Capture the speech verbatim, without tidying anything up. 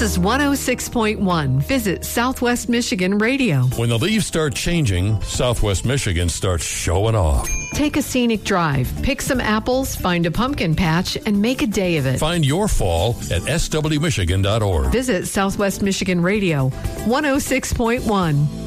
is one oh six point one. Visit Southwest Michigan Radio. When the leaves start changing, Southwest Michigan starts showing off. Take a scenic drive, pick some apples, find a pumpkin patch, and make a day of it. Find your fall at s w michigan dot org. Visit Southwest Michigan Radio, one oh six point one.